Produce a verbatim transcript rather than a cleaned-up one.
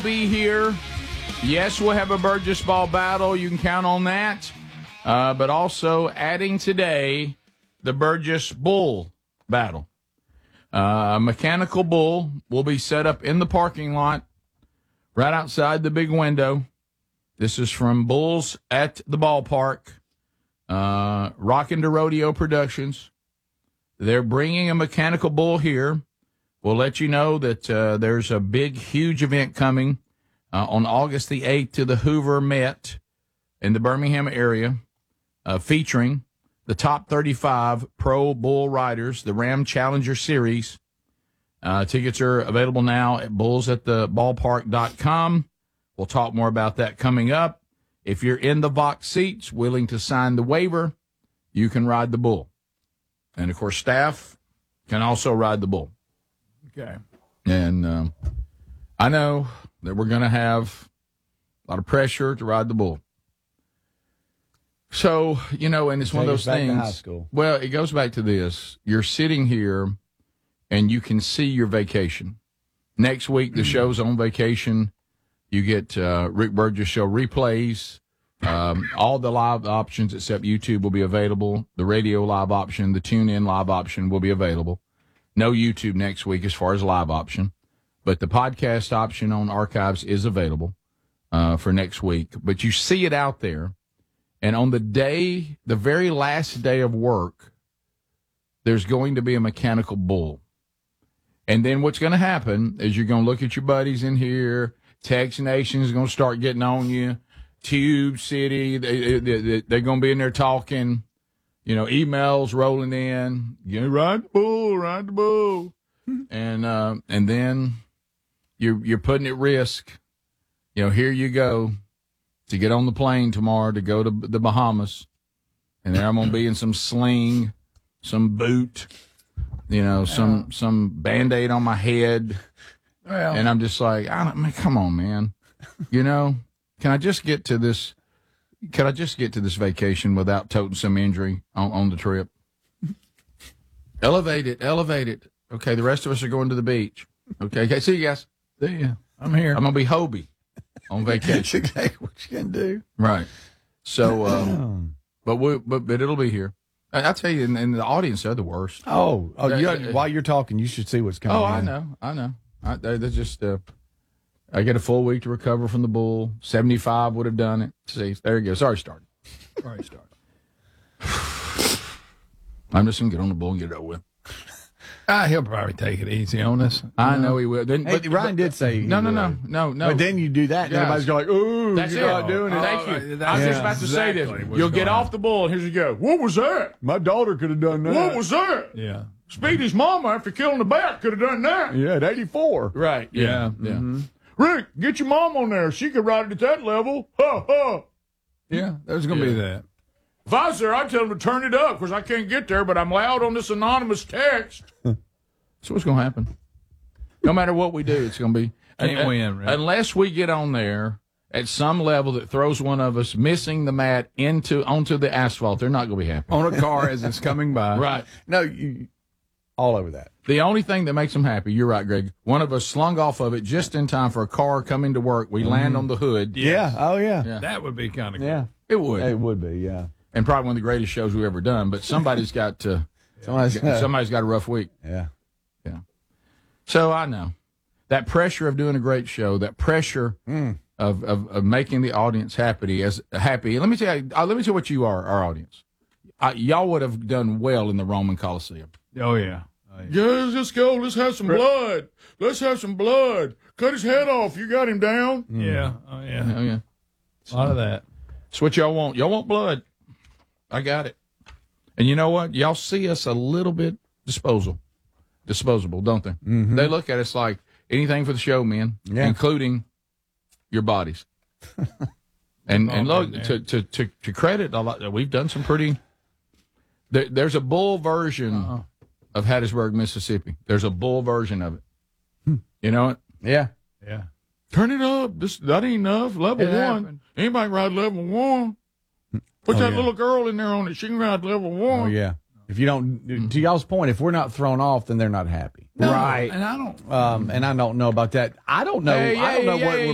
be here. Yes, we'll have a Burgess Ball battle. You can count on that. Uh, but also adding today the Burgess Bull battle. Uh, a mechanical bull will be set up in the parking lot right outside the big window. This is from Bulls at the Ballpark. Uh, Rockin' to Rodeo Productions. They're bringing a mechanical bull here. We'll let you know that uh, there's a big, huge event coming uh, on August the eighth to the Hoover Met in the Birmingham area, uh, featuring the top thirty-five pro bull riders, the Ram Challenger Series. Uh, tickets are available now at bulls at the ballpark dot com. We'll talk more about that coming up. If you're in the Vox seats, willing to sign the waiver, you can ride the bull. And, of course, staff can also ride the bull. Okay. And um, I know that we're going to have a lot of pressure to ride the bull. So, you know, and it's Take one of those us back to things. high school. Well, it goes back to this. You're sitting here, and you can see your vacation. Next week, the show's on vacation. You get uh, Rick Burgess Show replays. Um, all the live options except YouTube will be available. The radio live option, the tune-in live option will be available. No YouTube next week as far as live option. But the podcast option on archives is available uh, for next week. But you see it out there. And on the day, the very last day of work, there's going to be a mechanical bull. And then what's going to happen is you're going to look at your buddies in here. Tex Nation is going to start getting on you. Tube City, they, they, they, they're going to be in there talking. You know, emails rolling in. You know, ride the bull, ride the bull. and uh, and then you're, you're putting at risk. You know, here you go to get on the plane tomorrow to go to the Bahamas. And there I'm going to be in some sling, some boot, you know, some, some Band-Aid on my head. Well, And I'm just like, I don't, man, come on, man. You know, can I just get to this? Can I just get to this vacation without toting some injury on, on the trip? Elevate it, elevate it. Okay, the rest of us are going to the beach. Okay, okay, see you guys. see ya. I'm here. I'm gonna be Hobie on That's vacation. exactly what you can do. Right. So, um, but we, but but it'll be here. I, I tell you, and, and the audience, they're the worst. Oh, oh! Uh, You uh, got, while you're talking, you should see what's coming. Oh, I in. know, I know. I, they, they're just. Uh, I get a full week to recover from the bull. seventy-five would have done it. See, there you go. Sorry, started. Already started. I'm just gonna get on the bull and get it over with. Ah, he'll probably take it easy on us. I know he will. Then, Hey, but, Ryan but- did say he no, no, would. no, no, no. But then you do that, and Yes. everybody's going like, "Ooh, That's you're it. not doing it." Thank you. I was Yeah. just about to say this. Exactly what's You'll get going off on. the bull, and here's you go. What was that? My daughter could have done that. What was that? Yeah. Speedy's mama, after killing the bat, could have done that. Yeah, at eighty-four. Right. Yeah. Yeah. Mhm. Rick, get your mom on there. She could ride it at that level. Ha ha. Yeah, there's going to be Yeah. that. If I was there, I'd tell them to turn it up because I can't get there, but I'm loud on this anonymous text. So what's going to happen? No matter what we do, it's going to be. Can't un- win, Rick. Unless we get on there at some level that throws one of us missing the mat into onto the asphalt, they're not going to be happy. On a car as it's coming by. Right. No, you all over that. The only thing that makes them happy, you're right, Greg, one of us slung off of it just in time for a car coming to work. We land on the hood. Yeah. Oh, yeah. Yeah. That would be kind of good. Yeah, It would. it would be. Yeah. And probably one of the greatest shows we've ever done, but somebody's got to, Somebody's, somebody's got a rough week. yeah. So I know that pressure of doing a great show, that pressure Mm. of, of, of making the audience happy as happy. Let me tell you, uh, let me tell you what you are, our audience. Uh, y'all would have done well in the Roman Coliseum. Oh, yeah. Oh, yeah. Yes, let's go. Let's have some blood. Let's have some blood. Cut his head off. You got him down. Yeah. Oh, yeah. Oh yeah. A lot of that. That's what y'all want. Y'all want blood. I got it. And you know what? Y'all see us a little bit disposal, disposable, don't they? Mm-hmm. They look at us like anything for the show, man, Yeah. including your bodies. and and all look, been to, to to to credit a lot, we've done some pretty. There, there's a bull version Uh-huh. of Hattiesburg, Mississippi. There's a bull version of it. You know it? Yeah. Yeah. Turn it up. This that ain't enough. Level It one. happened. Anybody ride level one? Put Oh, that yeah. little girl in there on it. She can ride level one. Oh, yeah. If you don't, to y'all's point, if we're not thrown off, then they're not happy. No, Right. And I don't. Um, and I don't know about that. I don't know. Hey, I don't hey, know what hey, we're